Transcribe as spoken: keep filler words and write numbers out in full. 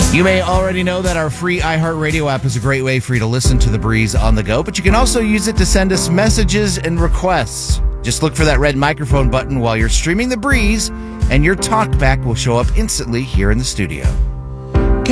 You may already know that our free iHeartRadio app is a great way for you to listen to The Breeze on the go, but you can also use it to send us messages and requests. Just look for that red microphone button while you're streaming The Breeze, and your talkback will show up instantly here in the studio.